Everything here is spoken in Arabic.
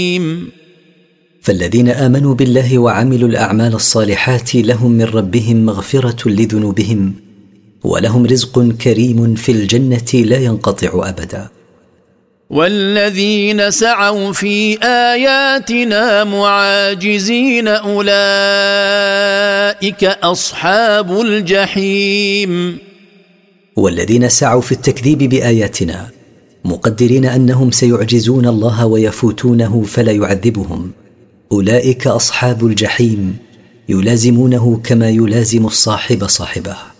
فالذين آمنوا بالله وعملوا الأعمال الصالحات لهم من ربهم مغفرة لذنوبهم ولهم رزق كريم في الجنة لا ينقطع أبدا. والذين سعوا في آياتنا معاجزين أولئك أصحاب الجحيم. والذين سعوا في التكذيب بآياتنا مقدرين أنهم سيعجزون الله ويفوتونه فلا يعذبهم، أولئك أصحاب الجحيم يلازمونه كما يلازم الصاحب صاحبه.